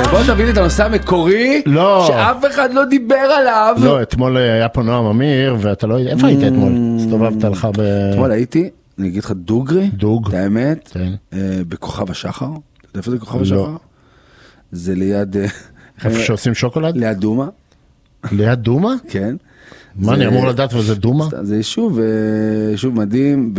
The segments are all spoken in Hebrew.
בוא תביא לי את הנושא המקורי, לא. שאף אחד לא דיבר עליו. לא, אתמול היה פה נועם אמיר, ואתה לא יודע, איפה היית אתמול? הסתובבת לך אתמול הייתי, אני אגיד לך דוגרי, דוג. את האמת, כן. בכוכב השחר. אתה יודע איפה זה כוכב השחר? זה ליד... איפה שעושים שוקולד? ליד דומה. ליד דומה? כן. מה, אני אמור לדעת וזה דומה? זה יישוב מדהים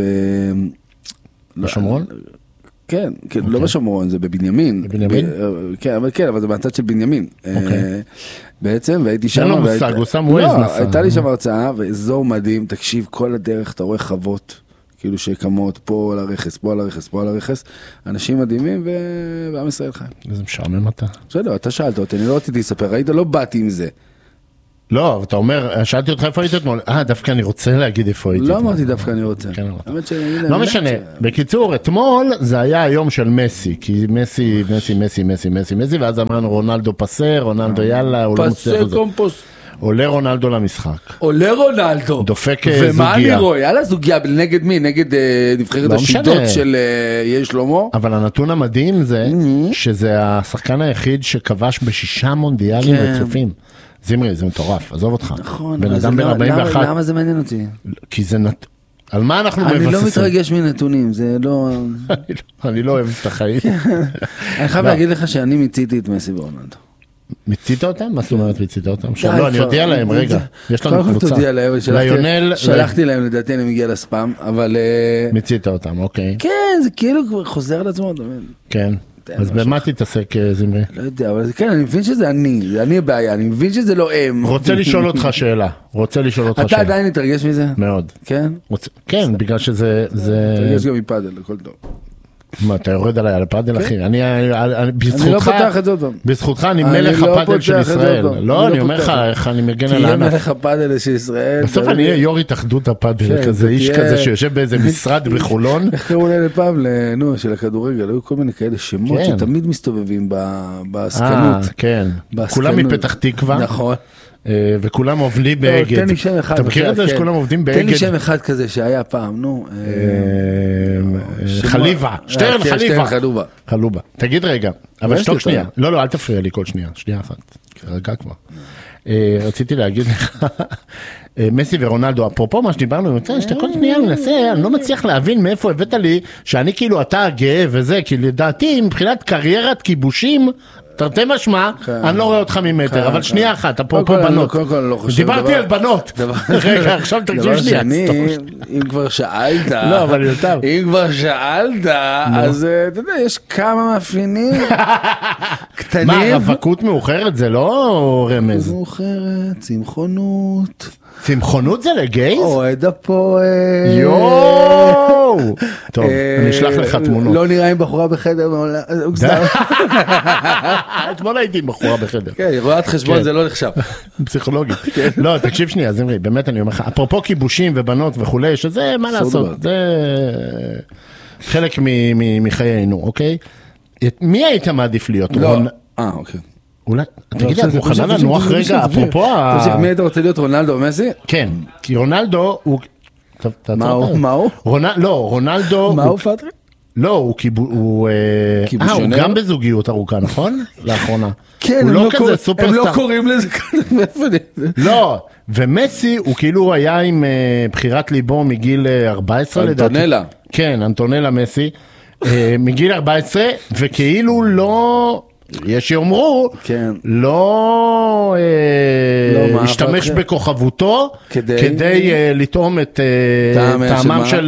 בשומרון? כן, לא בשומרון, זה בבנימין. בבנימין? כן, אבל זה מהצד של בנימין. בעצם, והייתי שם... אין לו מושג, הוא שם ווייז נסע. הייתה לי שם הרצאה, ואזור מדהים, תקשיב, כל הדרך, אתה רואה חוות, כאילו שקמות פה על הרכס, פה על הרכס, פה על הרכס, אנשים מדהימים, ועם ישראל חיים. איזה משעמם אתה. בסדר, אתה שאלת אותי, אני לא רציתי לספר, ראית, לא באתי עם זה. לא, אבל אתה אומר, שאלתי אותך איפה היית אתמול, דווקא אני רוצה להגיד איפה הייתי. לא אמרתי דווקא אני רוצה. לא משנה, בקיצור, אתמול זה היה היום של מסי, כי מסי, ואז אמרנו רונלדו פסה, רונלדו יאללה, הוא לא מצליח לזה. פסה קומפוס. עולה רונלדו למשחק. עולה רונלדו. דופק זוגיה. ומה אני רואה? יאללה זוגיה, נגד מי? נגד נבחרת השידות של יאיר שלמה? אבל הנתון המדהים זה, שזה השחקן היחיד שכבש ב6 מונדיאלים רצופים. זמרי, זה מטורף, עזוב אותך. נכון. בן אדם בן 41. למה זה מעניין אותי? כי זה על מה אנחנו מבססים? אני לא מתרגש מנתונים, זה לא... אני לא אוהב את החיים. אני חייב להגיד לך שאני מיציתי את מסי ורונלדו. מיצית אותם? מה זאת אומרת מיצית אותם? לא, אני יודע להם, רגע. יש לנו קבוצה. תודיע להם, שלחתי להם, לדעתי אני מגיע לספאם, אבל... מיצית אותם, אוקיי. כן, זה כאילו חוזר על עצמו. כן. אז במה תתעסק זמרי? לא יודע, אבל כן, אני מבין שזה אני הבעיה, אני מבין שזה לא הם. רוצה לשאול אותך שאלה. אתה עדיין מתרגש מזה? מאוד. כן? כן, בגלל שזה... מתרגש גם מפאדל, הכל טוב. מה, אתה יורד עליי על הפאדל, אחי? אני לא פותח את זה עוד. בזכותך אני מלך הפאדל של ישראל. לא, אני אומר לך, איך אני מגן על הענף. תהיה מלך הפאדל של ישראל. בסוף אני אהיה יו"ר התאחדות הפאדל, כזה איש כזה שיושב באיזה משרד בחולון. איך קראו להם פעם, של הכדורגל, היו כל מיני כאלה שמות שתמיד מסתובבים בעסקנות. כן, כולם מפתח תקווה. נכון. וכולם עובדים באגד. תן לי שם אחד. אתה מכיר את זה שכולם עובדים באגד? תן לי שם אחד כזה שהיה פעם, נו. חליבה. שטרן חלובה. חלובה. תגיד רגע, אבל שתוק שנייה. לא, אל תפריע לי כל שנייה. שנייה אחת. רגע כבר. רציתי להגיד לך, מסי ורונלדו, אפרופו מה שדיברנו, אני רוצה שאתה כל שנייה מנסה, אני לא מצליח להבין מאיפה הבאת לי, שאני כאילו אתה גאה וזה, כי לדעתי מבחינת קריירת כיבושים, תרתי משמע, אני לא רואה אותך ממטר, אבל שנייה אחת, אפרופו בנות. דיברתי על בנות. רגע, עכשיו תקשיב שנייה. אם כבר שאלת, לא, אבל יותר. אם כבר שאלת, אז אתה יודע, יש כמה מאפיינים קטנים. מה, רווקות מאוחרת זה לא רמז? מאוחרת, צמחונות. צמחונות זה לגייז? אוהד הפועל. יואו! טוב, אני אשלח לך תמונות. לא נראה עם בחורה בחדר מעולם. אתמול הייתי עם בחורה בחדר. כן, רואת חשבון זה לא נחשב. פסיכולוגית. לא, תקשיב שנייה, זמרי, באמת אני אומר לך, אפרופו כיבושים ובנות וכולי, שזה מה לעשות, זה חלק מחיינו, אוקיי? מי היית מעדיף להיות? לא, אוקיי. אולי, תגיד, את מוכנה לנוח רגע, אפרופו מי אתה רוצה להיות, רונלדו או מסי? כן, כי רונלדו הוא... מה הוא? לא, רונלדו... מה הוא פטרי? לא, הוא גם בזוגיות ארוכה, נכון? לאחרונה. כן, הם לא קוראים לזה כזה. לא, ומסי הוא כאילו היה עם בחירת ליבו מגיל 14 לדעתי. אנטונלה. כן, אנטונלה מסי. מגיל 14, וכאילו לא... יש שיאמרו, לא השתמש בכוכבותו כדי לטעום את טעמם של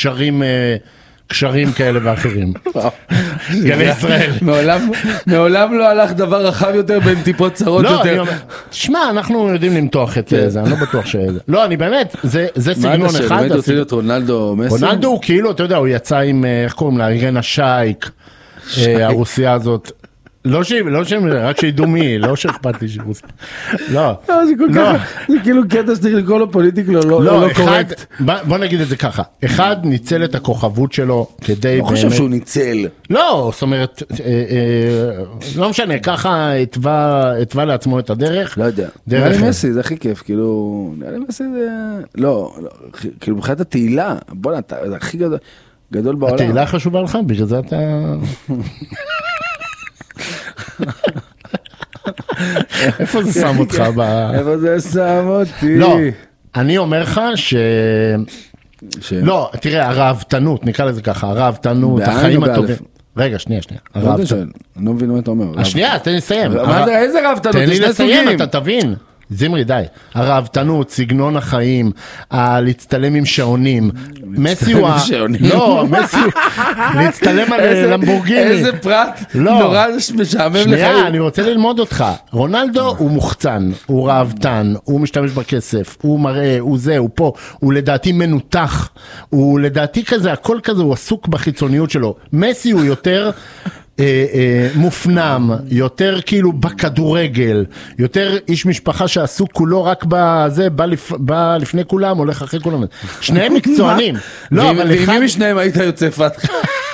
קשרים כאלה ואחרים. גלי ישראל. מעולם לא הלך דבר רחב יותר בין טיפות צרות יותר. תשמע, אנחנו יודעים למתוח את זה, אני לא בטוח שזה. לא, אני באמת, זה סגנון אחד. מה אתה רוצה להיות רונלדו או מסי? רונלדו הוא כאילו, אתה יודע, הוא יצא עם, איך קוראים לה, אירנה שייק, הרוסיה הזאת. לא שהם, רק שידעו מי, לא שאכפת לי שרוסיה. לא. זה כאילו קטע שצריך לקרוא לו פוליטיקלי, לא קורקט. בוא נגיד את זה ככה. אחד ניצל את הכוכבות שלו כדי... לא חושב שהוא ניצל. לא, זאת אומרת, לא משנה, ככה התווה לעצמו את הדרך. לא יודע. נראה לי מסי, זה הכי כיף, כאילו, נראה לי מסי זה... לא, כאילו מבחינת התהילה, בוא נתה, זה הכי גדול בעולם. התהילה חשובה לך, בגלל זה אתה... איפה זה שם אותך? איפה זה שם אותי? לא, אני אומר לך לא, תראה, הרעבתנות, נקרא לזה ככה, הרעבתנות, החיים הטובים. רגע, שנייה. אני לא מבין מה אתה אומר. שנייה, אז תן לי לסיים. מה זה, איזה רעבתנות? תן לי לסיים, אתה תבין. זמרי, די. הרעבתנות, סגנון החיים, להצטלם עם שעונים. מסי הוא... לא, מסי הוא... להצטלם על למבורגיני. איזה פרט נורא משעמם לך. שנייה, אני רוצה ללמוד אותך. רונלדו הוא מוחצן, הוא רעבתן, הוא משתמש בכסף, הוא מראה, הוא זה, הוא פה, הוא לדעתי מנותח, הוא לדעתי כזה, הכל כזה, הוא עסוק בחיצוניות שלו. מסי הוא יותר... מופנם, יותר כאילו בכדורגל, יותר איש משפחה שעסוק כולו רק בזה, בא לפני כולם, הולך אחרי כולם. שניהם מקצוענים. ואם משניהם היית יוצא פתח?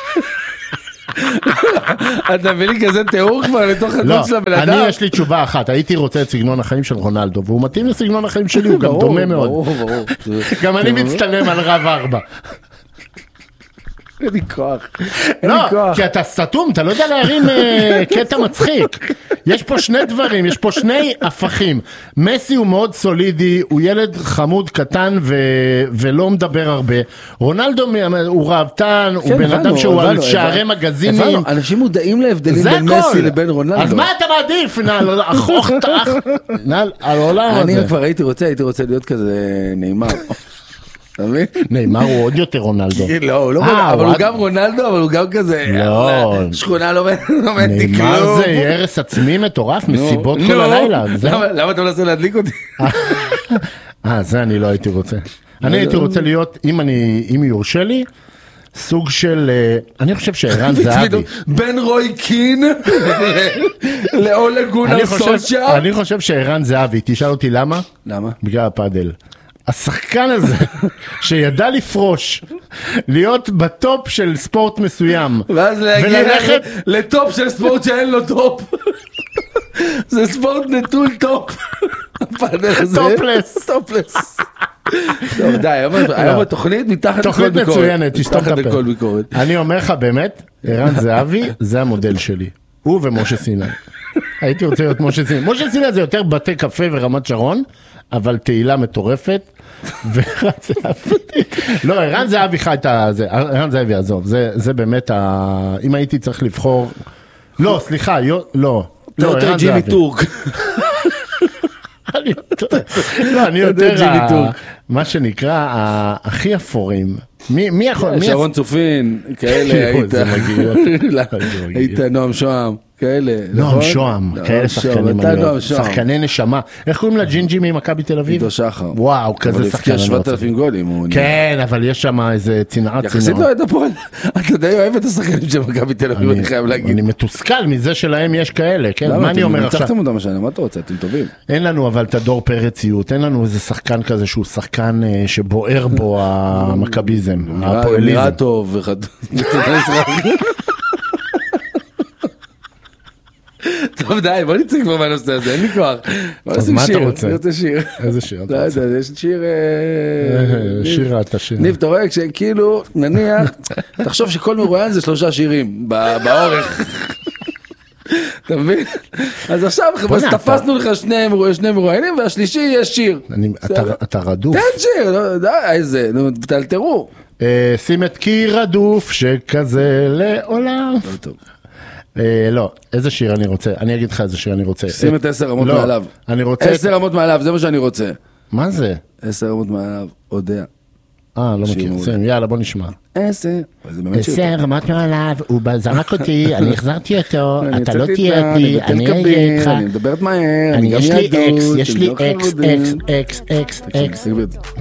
אתה מביא לי כזה תיאור כבר לתוך הדוד של הבן אדם? אני יש לי תשובה אחת, הייתי רוצה את סגנון החיים של רונלדו, והוא מתאים לסגנון החיים שלי, הוא גם דומה מאוד. גם אני מצטלם על רב 4. אין לי כוח. לא, כי אתה סתום, אתה לא יודע להרים קטע מצחיק. יש פה שני דברים, יש פה שני הפכים. מסי הוא מאוד סולידי, הוא ילד חמוד קטן ולא מדבר הרבה. רונלדו הוא רעבתן, הוא בן אדם שהוא על שערי מגזינים. אנשים מודעים להבדלים בין מסי לבין רונלדו. אז מה אתה מעדיף? על העולם הזה. אני כבר הייתי רוצה להיות כזה נאמר. נאמר הוא עוד יותר רונלדו. לא, אבל הוא גם רונלדו, אבל הוא גם כזה, שכונה לא מתי כלום. נאמר זה ירס עצמי מטורף, מסיבות כל הלילה. למה אתה מנסה להדליק אותי? זה אני לא הייתי רוצה. אני הייתי רוצה להיות, אם יורשה לי, סוג של, אני חושב שערן זהבי. בין רוי קין לאולה גונר סולשר. אני חושב שערן זהבי, תשאל אותי למה? למה? בגלל הפאדל. השחקן הזה שידע לפרוש, להיות בטופ של ספורט מסוים, ואז להגיע לטופ של ספורט שאין לו טופ. זה ספורט נטול טופ. טופלס. טוב, די, היום התוכנית מתחת לכל ביקורת. תוכנית מצוינת, תשתום את הפה. אני אומר לך באמת, ערן זהבי זה המודל שלי. הוא ומשה סיני. הייתי רוצה להיות משה סיני. משה סיני זה יותר בתי קפה ורמת שרון, אבל תהילה מטורפת, וערן זהבי, לא, ערן זהבי חי את זה, ערן זהבי עזוב, זה באמת, אם הייתי צריך לבחור, לא, סליחה, לא, יותר ג'ימי טורק. אני יותר, מה שנקרא, הכי אפורים, מי יכול, שרון צופין, כאלה, היית נועם שוהם. כאלה, נועם שוהם, כאלה שחקנים, שחקני נשמה. איך קוראים לג'ינג'י ממכבי תל אביב? עידו שחר. וואו, כזה שחקן. אבל הפקיע 7,000 גולים. כן, אבל יש שם איזה צנעת. יחסית לא הייתה פה, אתה די אוהב את השחקנים של מכבי תל אביב, אני חייב להגיד. אני מתוסכל מזה שלהם יש כאלה, כן? מה אני אומר עכשיו? ניצחתם אותם השנה, מה אתה רוצה? אתם טובים. אין לנו אבל את הדור פרציות, אין לנו איזה שחקן כזה שהוא שחקן שבוער בו המכביזם, הפועליזם. נראה טוב טוב די, בוא נצא כבר מהנושא הזה, אין לי כוח. אז מה אתה רוצה? אני רוצה שיר. איזה שיר אתה רוצה? רוצה? יש שיר... שירה, אתה שיר. ניב, אתה רואה, כשכאילו, נניח, תחשוב שכל מרואיין זה 3 שירים, באורך. אתה מבין? אז עכשיו תפסנו לך שני מרואיינים, והשלישי יש שיר. אתה רדוף. תן שיר, די, איזה, תלתרו. שים את כי רדוף שכזה לעולם. טוב. לא, איזה שיר אני רוצה? אני אגיד לך איזה שיר אני רוצה. שים את 10 רמות מעליו. אני רוצה... 10 רמות מעליו, זה מה שאני רוצה. מה זה? 10 רמות מעליו, יודע. לא מכיר, יאללה בוא נשמע. 10 רמות מעליו, הוא זרק אותי, אני החזרתי אותו, אתה לא תהיה אותי, אני אהיה איתך. אני מדברת מהר, יש לי אקס, יש לי אקס.